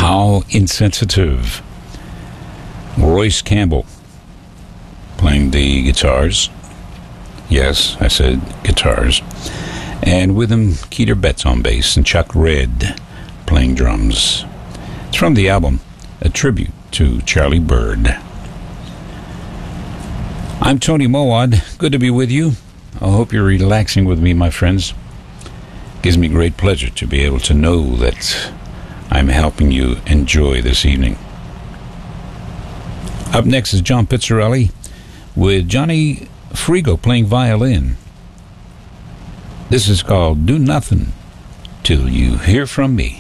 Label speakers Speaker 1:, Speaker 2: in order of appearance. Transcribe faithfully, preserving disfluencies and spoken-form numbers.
Speaker 1: How Insensitive. Royce Campbell playing the guitars. Yes, I said guitars. And with him, Keter Betts on bass and Chuck Red playing drums. It's from the album A Tribute to Charlie Bird. I'm Tony Mowad. Good to be with you. I hope you're relaxing with me, my friends. Gives me great pleasure to be able to know that I'm helping you enjoy this evening. Up next is John Pizzarelli with Johnny Frigo playing violin. This is called Do Nothing Till You Hear From Me.